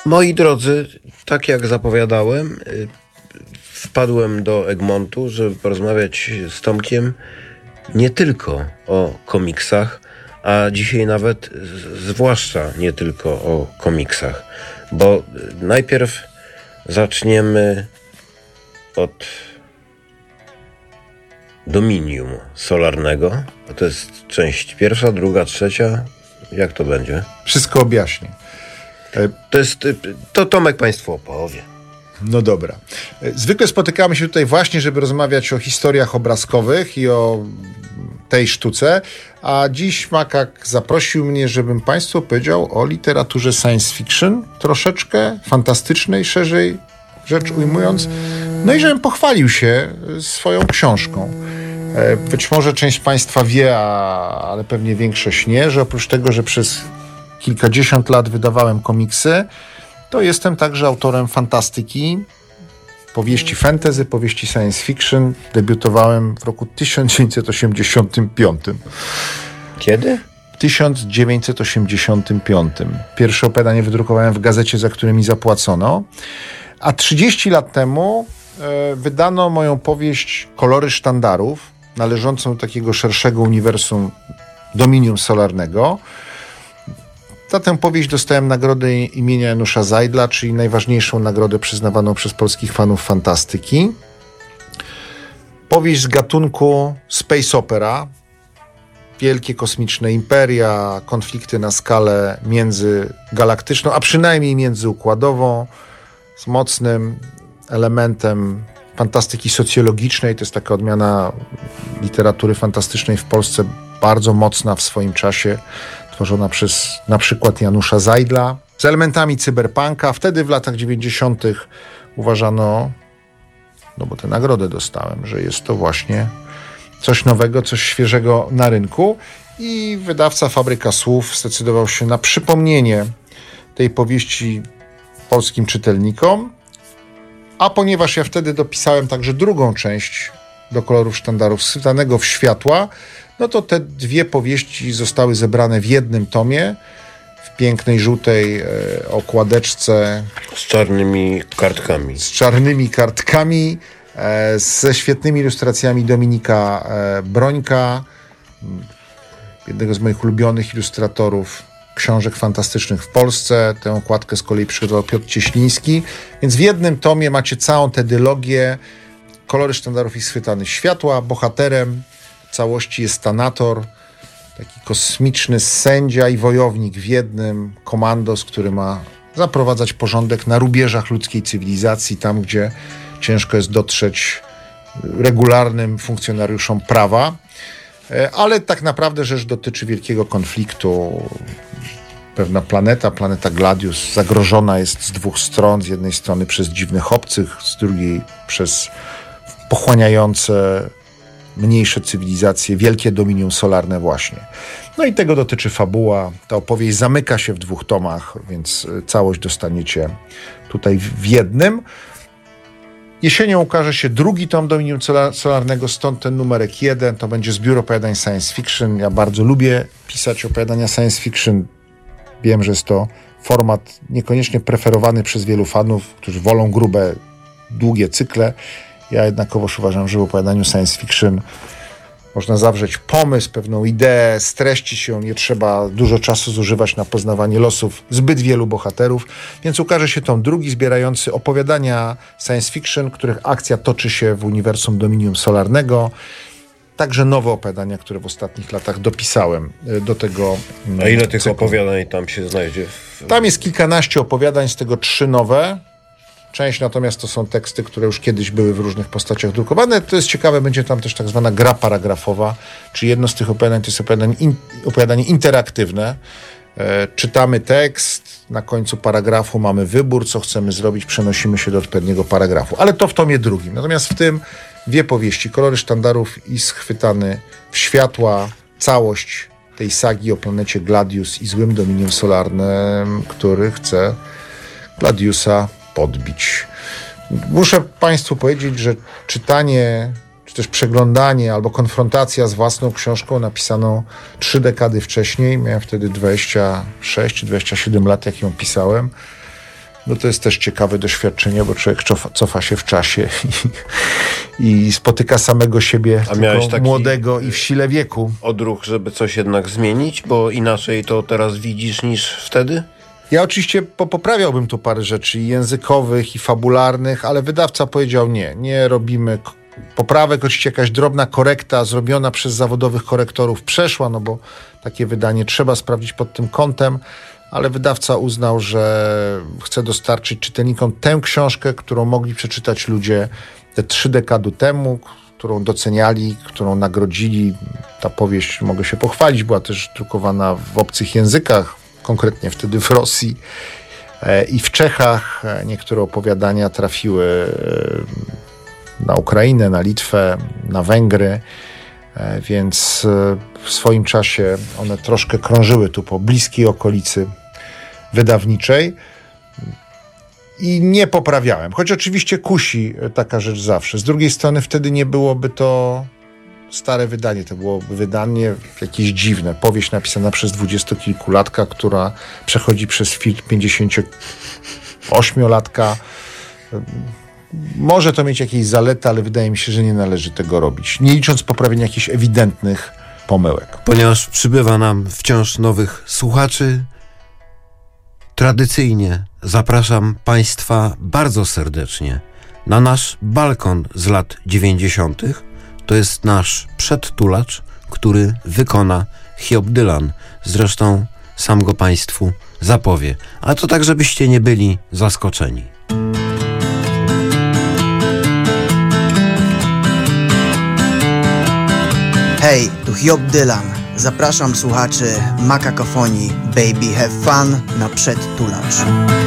Moi drodzy, tak jak zapowiadałem, wpadłem do Egmontu, żeby porozmawiać z Tomkiem nie tylko o komiksach, a dzisiaj nawet zwłaszcza nie tylko o komiksach, bo najpierw zaczniemy od Dominium Solarnego, a to jest część pierwsza, druga, trzecia. Jak to będzie? Wszystko objaśnię. To Tomek Państwu opowie. No dobra. Zwykle spotykamy się tutaj właśnie, żeby rozmawiać o historiach obrazkowych i o tej sztuce, a dziś Makak zaprosił mnie, żebym Państwu powiedział o literaturze science fiction, troszeczkę fantastycznej, szerzej rzecz ujmując, no i żebym pochwalił się swoją książką. Być może część Państwa wie, ale pewnie większość nie, że oprócz tego, że przez kilkadziesiąt lat wydawałem komiksy, to jestem także autorem fantastyki, powieści fantasy, powieści science fiction. Debiutowałem w roku 1985. Kiedy? 1985. Pierwsze opowiadanie wydrukowałem w gazecie, za które mi zapłacono. A 30 lat temu wydano moją powieść Kolory sztandarów, należącą do takiego szerszego uniwersum Dominium Solarnego. Za tę powieść dostałem nagrodę imienia Janusza Zajdla, czyli najważniejszą nagrodę przyznawaną przez polskich fanów fantastyki. Powieść z gatunku space opera, wielkie kosmiczne imperia, konflikty na skalę międzygalaktyczną, a przynajmniej międzyukładową, z mocnym elementem fantastyki socjologicznej. To jest taka odmiana literatury fantastycznej w Polsce, bardzo mocna w swoim czasie, tworzona przez na przykład Janusza Zajdla, z elementami cyberpunka. Wtedy w latach 90. uważano, no bo tę nagrodę dostałem, że jest to właśnie coś nowego, coś świeżego na rynku, i wydawca Fabryka Słów zdecydował się na przypomnienie tej powieści polskim czytelnikom, a ponieważ ja wtedy dopisałem także drugą część do Kolorów sztandarów, schwytanego w światła, no to te dwie powieści zostały zebrane w jednym tomie, w pięknej, żółtej okładeczce. Z czarnymi kartkami. Z czarnymi kartkami, ze świetnymi ilustracjami Dominika Brońka, jednego z moich ulubionych ilustratorów książek fantastycznych w Polsce. Tę okładkę z kolei przygotował Piotr Cieśliński. Więc w jednym tomie macie całą tę dylogię. Kolory sztandarów i schwytany światła. Bohaterem całości jest Thanator, taki kosmiczny sędzia i wojownik w jednym, komandos, który ma zaprowadzać porządek na rubieżach ludzkiej cywilizacji, tam gdzie ciężko jest dotrzeć regularnym funkcjonariuszom prawa. Ale tak naprawdę rzecz dotyczy wielkiego konfliktu. Pewna planeta Gladius, zagrożona jest z dwóch stron. Z jednej strony przez dziwnych obcych, z drugiej przez pochłaniające mniejsze cywilizacje, wielkie dominium solarne właśnie. No i tego dotyczy fabuła. Ta opowieść zamyka się w 2 tomach, więc całość dostaniecie tutaj w jednym. Jesienią ukaże się drugi tom Dominium Solarnego, stąd ten numerek 1. To będzie zbiór opowiadań science fiction. Ja bardzo lubię pisać opowiadania science fiction. Wiem, że jest to format niekoniecznie preferowany przez wielu fanów, którzy wolą grube, długie cykle. Ja jednakowoż uważam, że w opowiadaniu science fiction można zawrzeć pomysł, pewną ideę, streścić ją, nie trzeba dużo czasu zużywać na poznawanie losów zbyt wielu bohaterów, więc ukaże się tom drugi, zbierający opowiadania science fiction, których akcja toczy się w uniwersum Dominium Solarnego. Także nowe opowiadania, które w ostatnich latach dopisałem do tego. A ile tych opowiadań tam się znajdzie? Tam jest kilkanaście opowiadań, z tego 3 nowe. Część natomiast to są teksty, które już kiedyś były w różnych postaciach drukowane. To jest ciekawe, będzie tam też tak zwana gra paragrafowa, czyli jedno z tych opowiadań to jest opowiadanie interaktywne. Czytamy tekst, na końcu paragrafu mamy wybór, co chcemy zrobić, przenosimy się do odpowiedniego paragrafu. Ale to w tomie drugim. Natomiast w tym 2 powieści, Kolory sztandarów i schwytany w światła, całość tej sagi o planecie Gladius i złym dominium solarnym, który chce Gladiusa podbić. Muszę Państwu powiedzieć, że czytanie, czy też przeglądanie albo konfrontacja z własną książką napisaną 3 dekady wcześniej, miałem wtedy 26-27 lat, jak ją pisałem, No to jest też ciekawe doświadczenie, bo człowiek cofa się w czasie i spotyka samego siebie, tylko młodego i w sile wieku. Odruch, żeby coś jednak zmienić, bo inaczej to teraz widzisz niż wtedy? Ja oczywiście poprawiałbym tu parę rzeczy i językowych, i fabularnych, ale wydawca powiedział nie robimy poprawek. Oczywiście jakaś drobna korekta zrobiona przez zawodowych korektorów przeszła, no bo takie wydanie trzeba sprawdzić pod tym kątem, ale wydawca uznał, że chce dostarczyć czytelnikom tę książkę, którą mogli przeczytać ludzie te 3 dekady temu, którą doceniali, którą nagrodzili. Ta powieść, mogę się pochwalić, była też drukowana w obcych językach, konkretnie wtedy w Rosji i w Czechach. Niektóre opowiadania trafiły na Ukrainę, na Litwę, na Węgry, więc w swoim czasie one troszkę krążyły tu po bliskiej okolicy wydawniczej i nie poprawiałem, choć oczywiście kusi taka rzecz zawsze. Z drugiej strony wtedy nie byłoby to stare wydanie, to byłoby wydanie jakieś dziwne, powieść napisana przez 20-kilkulatka, która przechodzi przez filtr 58-latka. Może to mieć jakieś zalety, ale wydaje mi się, że nie należy tego robić, nie licząc poprawienia jakichś ewidentnych pomyłek. Ponieważ przybywa nam wciąż nowych słuchaczy, tradycyjnie zapraszam Państwa bardzo serdecznie na nasz balkon z lat 90. To jest nasz przedtulacz, który wykona Hiob Dylan. Zresztą sam go Państwu zapowie. A to tak, żebyście nie byli zaskoczeni. Hej, tu Hiob Dylan. Zapraszam słuchaczy Makakafonii Baby Have Fun na przedtulacz.